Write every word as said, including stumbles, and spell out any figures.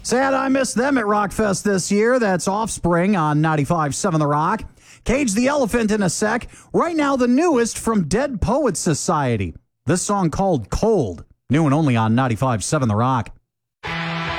Sad I missed them at Rockfest this year. That's Offspring on ninety-five point seven The Rock. Cage the Elephant in a sec. Right now, the newest from Dead Poets Society. This song called Cold. New and only on ninety-five point seven The Rock.